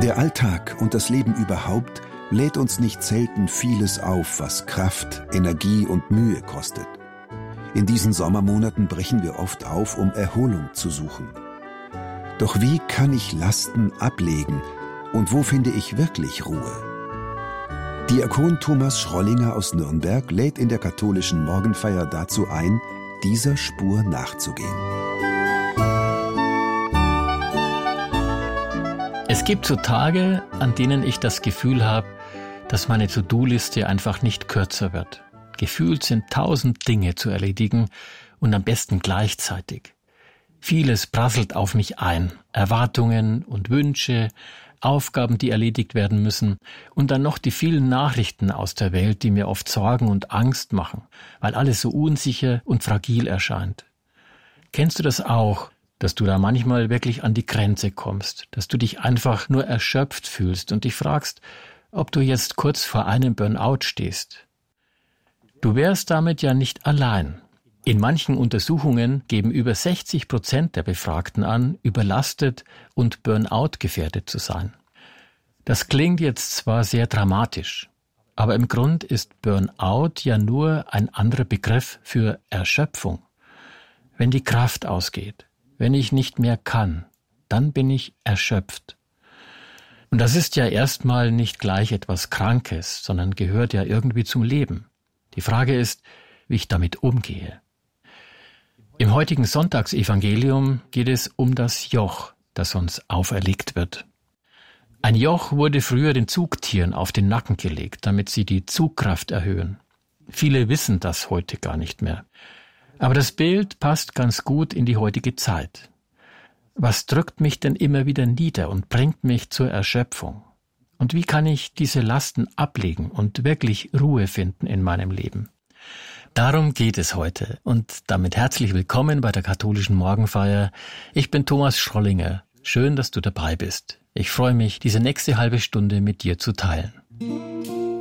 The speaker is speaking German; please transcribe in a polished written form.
Der Alltag und das Leben überhaupt lädt uns nicht selten vieles auf, was Kraft, Energie und Mühe kostet. In diesen Sommermonaten brechen wir oft auf, um Erholung zu suchen. Doch wie kann ich Lasten ablegen und wo finde ich wirklich Ruhe? Diakon Thomas Schrollinger aus Nürnberg lädt in der katholischen Morgenfeier dazu ein, dieser Spur nachzugehen. Es gibt so Tage, an denen ich das Gefühl habe, dass meine To-Do-Liste einfach nicht kürzer wird. Gefühlt sind 1000 Dinge zu erledigen und am besten gleichzeitig. Vieles prasselt auf mich ein. Erwartungen und Wünsche, Aufgaben, die erledigt werden müssen und dann noch die vielen Nachrichten aus der Welt, die mir oft Sorgen und Angst machen, weil alles so unsicher und fragil erscheint. Kennst du das auch, dass du da manchmal wirklich an die Grenze kommst, dass du dich einfach nur erschöpft fühlst und dich fragst, ob du jetzt kurz vor einem Burnout stehst? Du wärst damit ja nicht allein. In manchen Untersuchungen geben über 60% der Befragten an, überlastet und Burnout gefährdet zu sein. Das klingt jetzt zwar sehr dramatisch, aber im Grund ist Burnout ja nur ein anderer Begriff für Erschöpfung. Wenn die Kraft ausgeht, wenn ich nicht mehr kann, dann bin ich erschöpft. Und das ist ja erstmal nicht gleich etwas Krankes, sondern gehört ja irgendwie zum Leben. Die Frage ist, wie ich damit umgehe. Im heutigen Sonntagsevangelium geht es um das Joch, das uns auferlegt wird. Ein Joch wurde früher den Zugtieren auf den Nacken gelegt, damit sie die Zugkraft erhöhen. Viele wissen das heute gar nicht mehr. Aber das Bild passt ganz gut in die heutige Zeit. Was drückt mich denn immer wieder nieder und bringt mich zur Erschöpfung? Und wie kann ich diese Lasten ablegen und wirklich Ruhe finden in meinem Leben? Darum geht es heute und damit herzlich willkommen bei der katholischen Morgenfeier. Ich bin Thomas Schrollinger. Schön, dass du dabei bist. Ich freue mich, diese nächste halbe Stunde mit dir zu teilen.